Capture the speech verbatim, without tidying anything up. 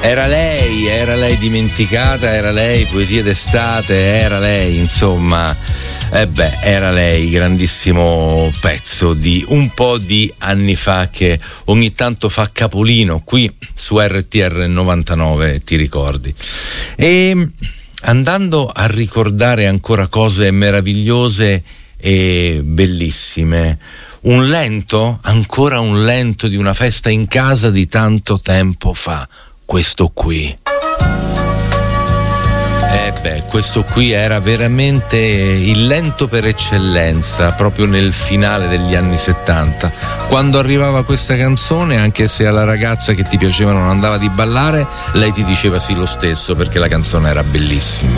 Era lei, era lei dimenticata, era lei poesia d'estate, era lei, insomma, eh beh, era lei, grandissimo pezzo di un po' di anni fa che ogni tanto fa capolino qui su R T R novantanove, ti ricordi? E andando a ricordare ancora cose meravigliose e bellissime, un lento, ancora un lento di una festa in casa di tanto tempo fa. Questo qui. Eh beh, questo qui era veramente il lento per eccellenza, proprio nel finale degli anni settanta. Quando arrivava questa canzone, anche se alla ragazza che ti piaceva non andava di ballare, lei ti diceva sì lo stesso, perché la canzone era bellissima.